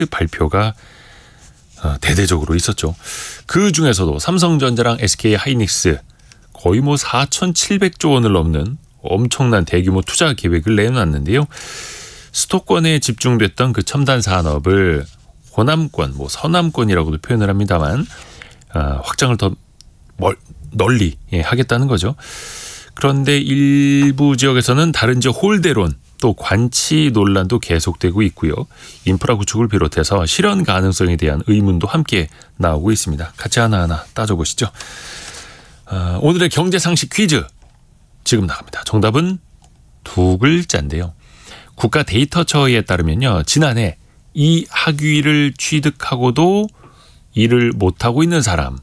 발표가 대대적으로 있었죠. 그 중에서도 삼성전자랑 SK하이닉스 거의 4,700조 원을 넘는 엄청난 대규모 투자 계획을 내놨는데요. 수도권에 집중됐던 그 첨단 산업을 호남권, 서남권이라고도 표현을 합니다만 확장을 더 널리 하겠다는 거죠. 그런데 일부 지역에서는 다른 지역 홀대론 또 관치 논란도 계속되고 있고요. 인프라 구축을 비롯해서 실현 가능성에 대한 의문도 함께 나오고 있습니다. 같이 하나하나 따져보시죠. 오늘의 경제상식 퀴즈 지금 나갑니다. 정답은 두 글자인데요. 국가데이터처에 따르면요. 지난해 이 학위를 취득하고도 일을 못하고 있는 사람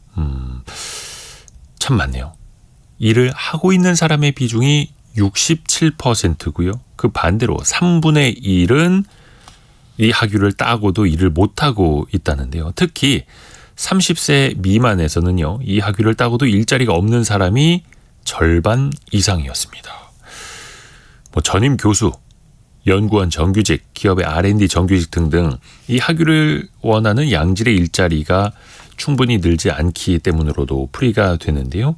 참 많네요. 일을 하고 있는 사람의 비중이 67%고요. 그 반대로 3분의 1은 이 학위를 따고도 일을 못하고 있다는데요. 특히 30세 미만에서는요. 이 학위를 따고도 일자리가 없는 사람이 절반 이상이었습니다. 전임 교수, 연구원 정규직, 기업의 R&D 정규직 등등 이 학위를 원하는 양질의 일자리가 충분히 늘지 않기 때문으로도 풀이가 되는데요.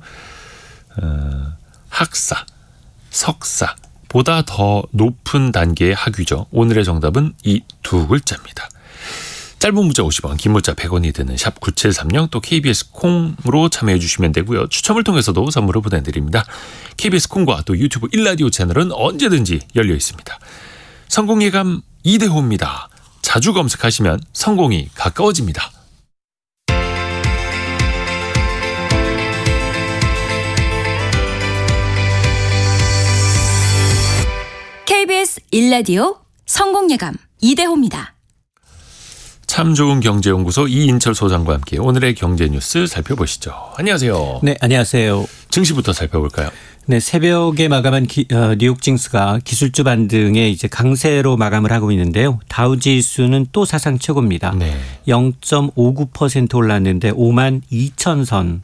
학사, 석사보다 더 높은 단계의 학위죠. 오늘의 정답은 이 두 글자입니다. 짧은 문자 50원, 긴 문자 100원이 드는 샵 9730 또 KBS 콩으로 참여해 주시면 되고요. 추첨을 통해서도 선물을 보내드립니다. KBS 콩과 또 유튜브 1라디오 채널은 언제든지 열려 있습니다. 성공 예감 이대호입니다. 자주 검색하시면 성공이 가까워집니다. KBS 1라디오 성공예감 이대호입니다. 참 좋은 경제연구소 이인철 소장과 함께 오늘의 경제 뉴스 살펴보시죠. 안녕하세요. 네, 안녕하세요. 증시부터 살펴볼까요? 네, 새벽에 마감한 뉴욕 증시가 기술주 반등에 이제 강세로 마감을 하고 있는데요. 다우 지수는 또 사상 최고입니다. 네. 0.59% 올랐는데 52,000선.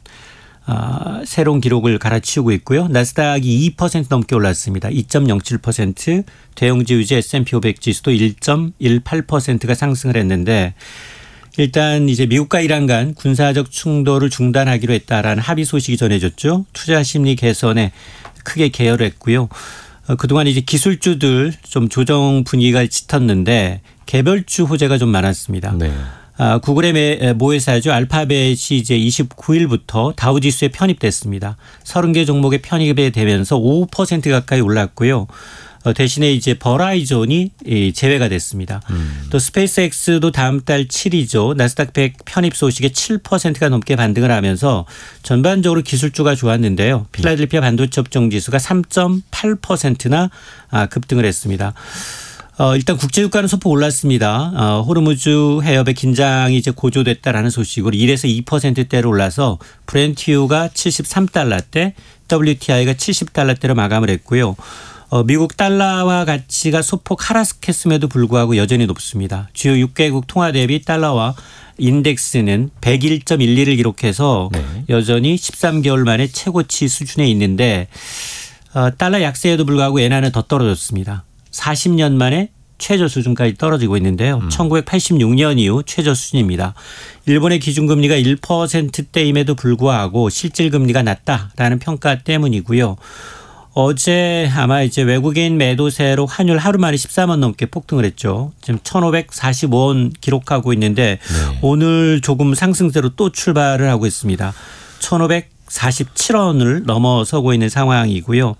새로운 기록을 갈아치우고 있고요. 나스닥이 2% 넘게 올랐습니다. 2.07%, 대형지수지 S&P 500 지수도 1.18%가 상승을 했는데 일단 이제 미국과 이란 간 군사적 충돌을 중단하기로 했다라는 합의 소식이 전해졌죠. 투자 심리 개선에 크게 기여했고요. 그동안 이제 기술주들 좀 조정 분위기가 짙었는데 개별주 호재가 좀 많았습니다. 네. 구글의 모회사죠. 알파벳이 이제 29일부터 다우지수에 편입됐습니다. 30개 종목에 편입이 되면서 5% 가까이 올랐고요. 대신에 이제 버라이존이 제외가 됐습니다. 또 스페이스X도 다음 달 7일이죠. 나스닥 100 편입 소식에 7%가 넘게 반등을 하면서 전반적으로 기술주가 좋았는데요. 필라델피아 반도체 업종 지수가 3.8%나 급등을 했습니다. 일단 국제유가는 소폭 올랐습니다. 호르무즈 해협의 긴장이 이제 고조됐다라는 소식으로 1에서 2%대로 올라서 브렌트유가 73달러대, WTI가 70달러대로 마감을 했고요. 미국 달러화 가치가 소폭 하락했음에도 불구하고 여전히 높습니다. 주요 6개국 통화 대비 달러화 인덱스는 101.12를 기록해서 여전히 13개월 만에 최고치 수준에 있는데 달러 약세에도 불구하고 엔화는 더 떨어졌습니다. 40년 만에 최저 수준까지 떨어지고 있는데요. 1986년 이후 최저 수준입니다. 일본의 기준금리가 1%대임에도 불구하고 실질금리가 낮다라는 평가 때문이고요. 어제 아마 이제 외국인 매도세로 환율 하루 만에 14만 넘게 폭등을 했죠. 지금 1,545원 기록하고 있는데 오늘 조금 상승세로 또 출발을 하고 있습니다. 1,547원을 넘어서고 있는 상황이고요.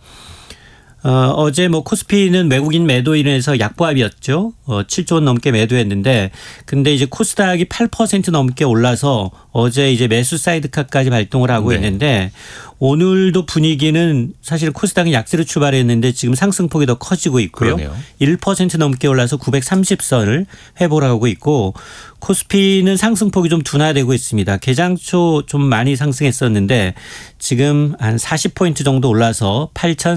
어제 코스피는 외국인 매도로 인해서 약보합이었죠. 7조 원 넘게 매도했는데 근데 이제 코스닥이 8% 넘게 올라서 어제 이제 매수 사이드카까지 발동을 하고 있는데 오늘도 분위기는 사실 코스닥은 약세로 출발했는데 지금 상승폭이 더 커지고 있고요. 그러네요. 1% 넘게 올라서 930선을 회복을 하고 있고 코스피는 상승폭이 좀 둔화되고 있습니다. 개장 초 좀 많이 상승했었는데 지금 한 40포인트 정도 올라서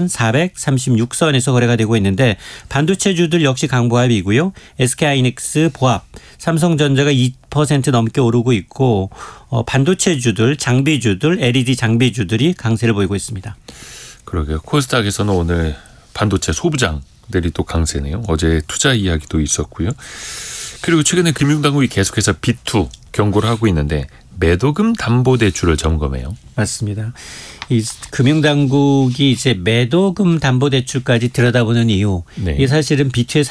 8,436선에서 거래가 되고 있는데 반도체주들 역시 강보합이고요. SK하이닉스 보합, 삼성전자가 2% 넘게 오르고 있고 반도체주들, 장비주들, LED 장비주들이 강세를 보이고 있습니다. 그러게요. 코스닥에서는 오늘 반도체 소부장들이 또 강세네요. 어제 투자 이야기도 있었고요. 그리고 최근에 금융당국이 계속해서 B2 경고를 하고 있는데 매도금 담보대출을 점검해요. 맞습니다. 이 금융당국이 이제 매도금 담보대출까지 들여다보는 이유, 네. 이게 사실은 B2의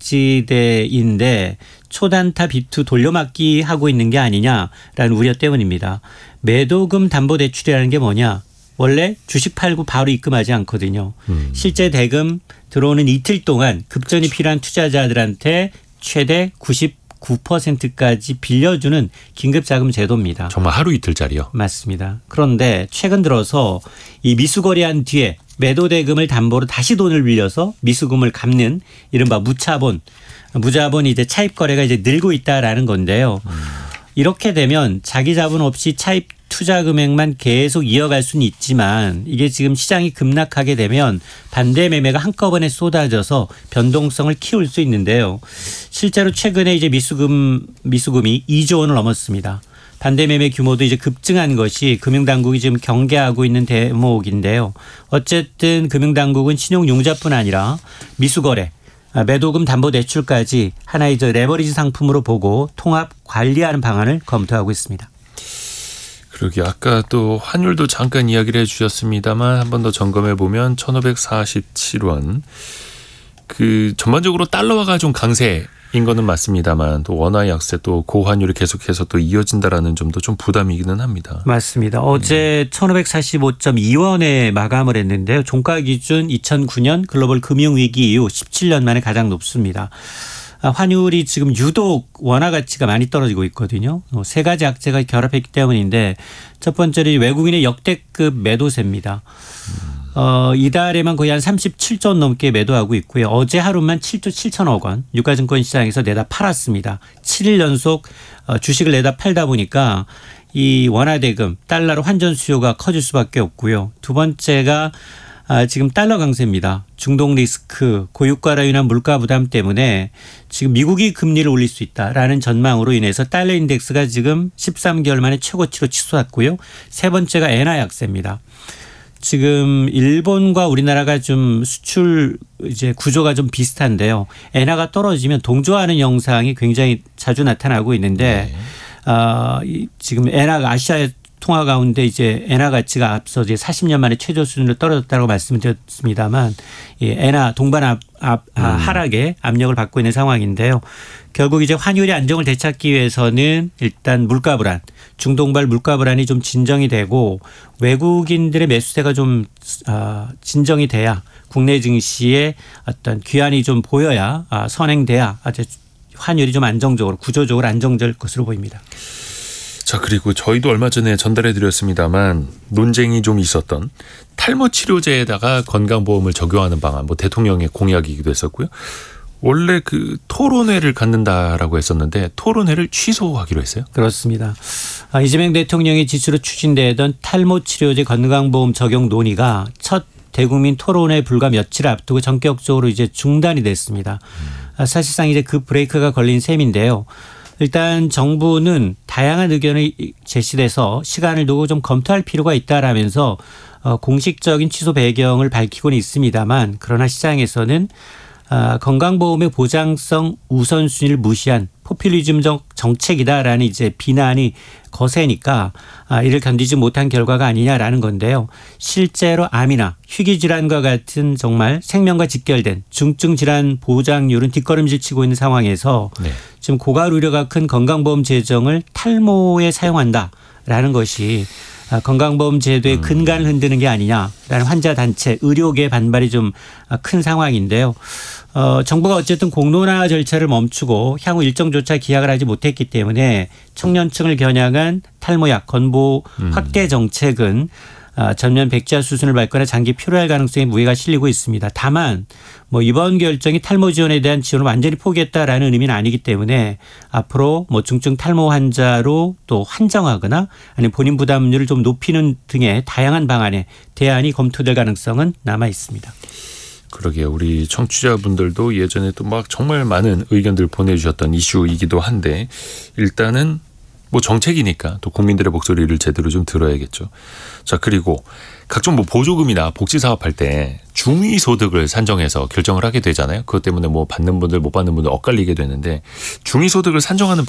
사각지대인데 초단타 B2 돌려막기 하고 있는 게 아니냐라는 우려 때문입니다. 매도금 담보대출이라는 게 뭐냐? 원래 주식 팔고 바로 입금하지 않거든요. 실제 대금 들어오는 이틀 동안 급전이 필요한 투자자들한테 최대 99%까지 빌려주는 긴급자금 제도입니다. 정말 하루 이틀짜리요? 맞습니다. 그런데 최근 들어서 이 미수거래한 뒤에 매도 대금을 담보로 다시 돈을 빌려서 미수금을 갚는 이른바 무자본이 이제 차입 거래가 이제 늘고 있다라는 건데요. 이렇게 되면 자기 자본 없이 차입 투자 금액만 계속 이어갈 수는 있지만 이게 지금 시장이 급락하게 되면 반대 매매가 한꺼번에 쏟아져서 변동성을 키울 수 있는데요. 실제로 최근에 이제 미수금이 2조 원을 넘었습니다. 반대 매매 규모도 이제 급증한 것이 금융당국이 지금 경계하고 있는 대목인데요. 어쨌든 금융당국은 신용융자뿐 아니라 미수거래, 매도금 담보대출까지 하나의 레버리지 상품으로 보고 통합 관리하는 방안을 검토하고 있습니다. 그러게 아까 또 환율도 잠깐 이야기를 해주셨습니다만 한 번 더 점검해 보면 1,547원. 그 전반적으로 달러화가 좀 강세인 거는 맞습니다만 또 원화 약세 또 고환율이 계속해서 또 이어진다라는 점도 좀 부담이기는 합니다. 맞습니다. 어제 1,545.2원에 마감을 했는데요. 종가 기준 2009년 글로벌 금융위기 이후 17년 만에 가장 높습니다. 환율이 지금 유독 원화 가치가 많이 떨어지고 있거든요. 세 가지 악재가 결합했기 때문인데 첫 번째는 외국인의 역대급 매도세입니다. 이달에만 거의 한 37조 원 넘게 매도하고 있고요. 어제 하루만 7조 7천억 원 유가증권 시장에서 내다 팔았습니다. 7일 연속 주식을 내다 팔다 보니까 이 원화 대금 달러로 환전 수요가 커질 수밖에 없고요. 두 번째가 지금 달러 강세입니다. 중동 리스크, 고유가로 인한 물가 부담 때문에 지금 미국이 금리를 올릴 수 있다라는 전망으로 인해서 달러 인덱스가 지금 13개월 만에 최고치로 치솟았고요. 세 번째가 엔화 약세입니다. 지금 일본과 우리나라가 좀 수출 이제 구조가 좀 비슷한데요. 엔화가 떨어지면 동조하는 영상이 굉장히 자주 나타나고 있는데 지금 엔화가 아시아의 통화 가운데 이제 엔화 가치가 앞서 이제 40년 만에 최저 수준으로 떨어졌다고 말씀드렸습니다만 엔화 동반 하락에 압력을 받고 있는 상황인데요. 결국 이제 환율의 안정을 되찾기 위해서는 일단 물가 불안, 중동발 물가 불안이 좀 진정이 되고 외국인들의 매수세가 좀 진정이 돼야 국내 증시에 어떤 귀환이 좀 보여야 선행돼야 아주 환율이 좀 안정적으로 구조적으로 안정될 것으로 보입니다. 자, 그리고 저희도 얼마 전에 전달해 드렸습니다만 논쟁이 좀 있었던 탈모 치료제에다가 건강보험을 적용하는 방안, 뭐 대통령의 공약이기도 했었고요. 원래 그 토론회를 갖는다라고 했었는데 토론회를 취소하기로 했어요. 그렇습니다. 이재명 대통령의 지시로 추진되던 탈모 치료제 건강보험 적용 논의가 첫 대국민 토론회 불과 며칠 앞두고 전격적으로 이제 중단이 됐습니다. 사실상 이제 그 브레이크가 걸린 셈인데요. 일단 정부는 다양한 의견이 제시돼서 시간을 두고 좀 검토할 필요가 있다라면서 공식적인 취소 배경을 밝히고는 있습니다만 그러나 시장에서는 건강보험의 보장성 우선순위를 무시한 포퓰리즘적 정책이다라는 이제 비난이 거세니까 이를 견디지 못한 결과가 아니냐라는 건데요. 실제로 암이나 희귀질환과 같은 정말 생명과 직결된 중증 질환 보장률은 뒷걸음질 치고 있는 상황에서 지금 고갈 우려가 큰 건강보험 제정을 탈모에 사용한다라는 것이 건강보험 제도의 근간을 흔드는 게 아니냐라는 환자 단체, 의료계 반발이 좀 큰 상황인데요. 정부가 어쨌든 공론화 절차를 멈추고 향후 일정조차 기약을 하지 못했기 때문에 청년층을 겨냥한 탈모약 건보 확대 정책은 전면 백지화 수순을 밟거나 장기 필요할 가능성에 무게가 실리고 있습니다. 다만 뭐 이번 결정이 탈모 지원에 대한 지원을 완전히 포기했다라는 의미는 아니기 때문에 앞으로 뭐 중증 탈모 환자로 또 한정하거나 아니면 본인 부담률을 좀 높이는 등의 다양한 방안에 대안이 검토될 가능성은 남아 있습니다. 그러게요. 우리 청취자분들도 예전에 또 막 정말 많은 의견들 보내주셨던 이슈이기도 한데 일단은 뭐 정책이니까 또 국민들의 목소리를 제대로 좀 들어야겠죠. 자, 그리고 각종 뭐 보조금이나 복지 사업할 때 중위소득을 산정해서 결정을 하게 되잖아요. 그것 때문에 뭐 받는 분들 못 받는 분들 엇갈리게 되는데 중위소득을 산정하는